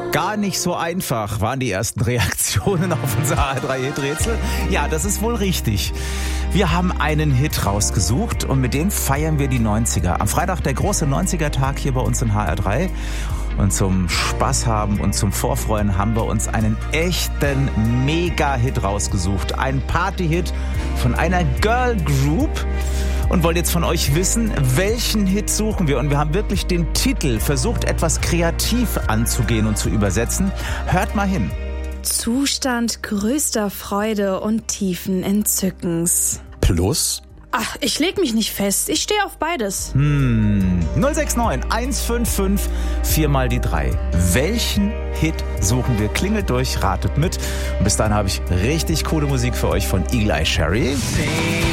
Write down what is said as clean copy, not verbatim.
Gar nicht so einfach waren die ersten Reaktionen auf unser HR3-Hit-Rätsel. Ja, das ist wohl richtig. Wir haben einen Hit rausgesucht und mit dem feiern wir die 90er. Am Freitag der große 90er-Tag hier bei uns in HR3. Und zum Spaß haben und zum Vorfreuen haben wir uns einen echten Mega-Hit rausgesucht. Ein Party-Hit von einer Girl Group. Und wollen jetzt von euch wissen, welchen Hit suchen wir? Und wir haben wirklich den Titel versucht, etwas kreativ anzugehen und zu übersetzen. Hört mal hin. Zustand größter Freude und tiefen Entzückens. Plus? Ach, ich leg mich nicht fest. Ich stehe auf beides. 069 155 4 mal die 3. Welchen Hit suchen wir? Klingelt durch, ratet mit. Und bis dahin habe ich richtig coole Musik für euch von Eagle Eye Cherry.